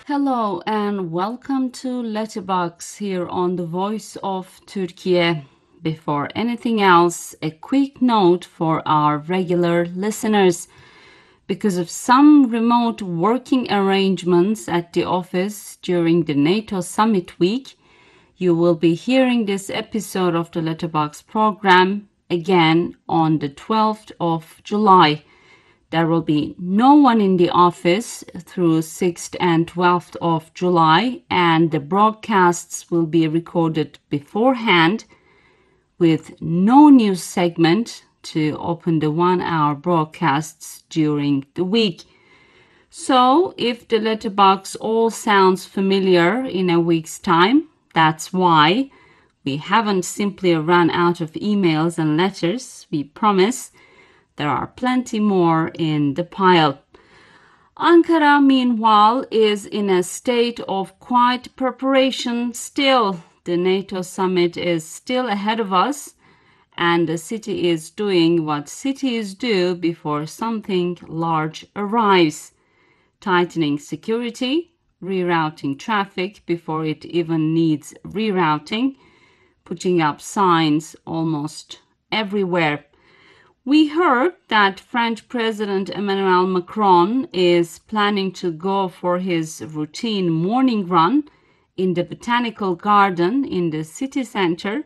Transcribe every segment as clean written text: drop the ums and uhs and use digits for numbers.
Hello and welcome to Letterbox here on the Voice of Turkey. Before anything else, a quick note for our regular listeners. Because of some remote working arrangements at the office during the NATO Summit week, you will be hearing this episode of the Letterbox program again on the 12th of July. There will be no one in the office through 6th and 12th of July, and the broadcasts will be recorded beforehand with no news segment to open the 1 hour broadcasts during the week. So, if the letterbox all sounds familiar in a week's time, that's why. We haven't simply run out of emails and letters, we promise. There are plenty more in the pile. Ankara, meanwhile, is in a state of quiet preparation still. The NATO summit is still ahead of us, and the city is doing what cities do before something large arrives. Tightening security, rerouting traffic before it even needs rerouting, putting up signs almost everywhere. We heard that French President Emmanuel Macron is planning to go for his routine morning run in the botanical garden in the city center.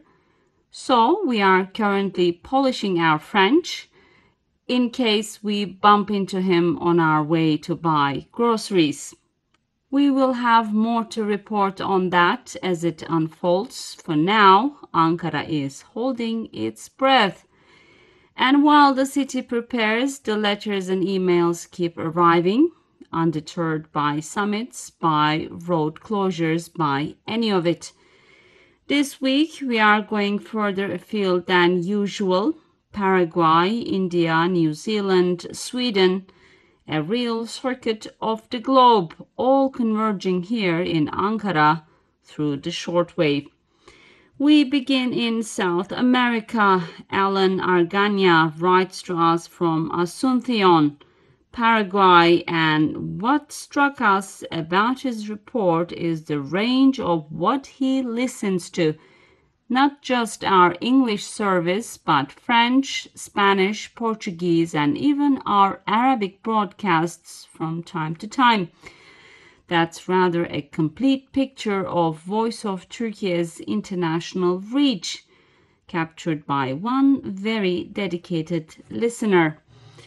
So we are currently polishing our French in case we bump into him on our way to buy groceries. We will have more to report on that as it unfolds. For now, Ankara is holding its breath. And while the city prepares, the letters and emails keep arriving, undeterred by summits, by road closures, by any of it. This week, we are going further afield than usual. Paraguay, India, New Zealand, Sweden, a real circuit of the globe, all converging here in Ankara through the shortwave. We begin in South America. Alan Argania writes to us from Asunción, Paraguay, and what struck us about his report is the range of what he listens to. Not just our English service, but French, Spanish, Portuguese, and even our Arabic broadcasts from time to time. That's rather a complete picture of Voice of Turkey's international reach, captured by one very dedicated listener.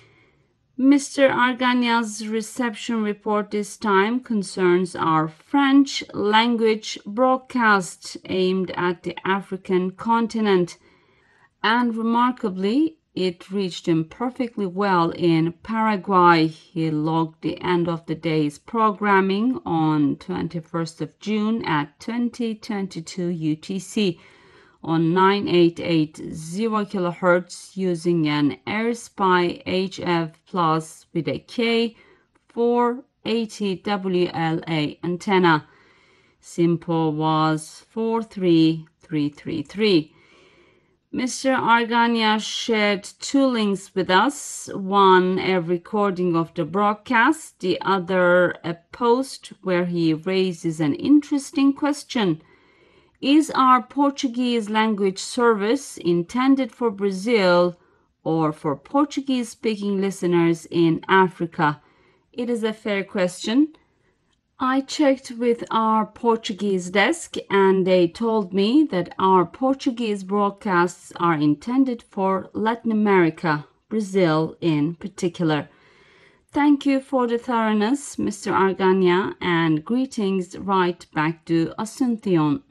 Mr. Argania's reception report this time concerns our French language broadcast aimed at the African continent, and remarkably, it reached him perfectly well in Paraguay. He logged the end of the day's programming on 21st of June at 2022 UTC on 9880 kHz using an AirSpy HF Plus with a K480 WLA antenna. SINPO was 43333. Mr. Argania shared two links with us, one a recording of the broadcast, the other a post where he raises an interesting question. Is our Portuguese language service intended for Brazil or for Portuguese-speaking listeners in Africa? It is a fair question. I checked with our Portuguese desk and they told me that our Portuguese broadcasts are intended for Latin America, Brazil in particular. Thank you for the thoroughness, Mr. Argania, and greetings right back to Asunción.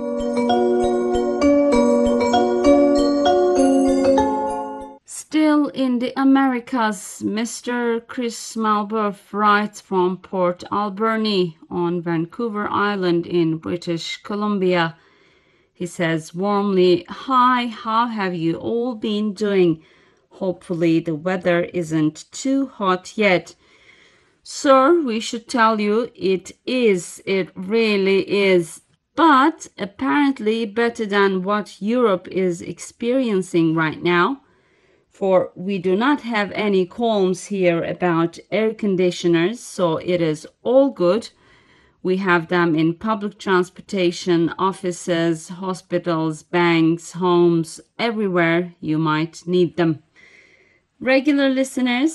Still in the Americas, Mr. Chris Malberf writes from Port Alberni on Vancouver Island in British Columbia. He says warmly, "Hi, how have you all been doing? Hopefully the weather isn't too hot yet." Sir, we should tell you it is. It really is. But apparently better than what Europe is experiencing right now. For we do not have any qualms here about air conditioners, so it is all good. We have them in public transportation, offices, hospitals, banks, homes, everywhere you might need them. Regular listeners,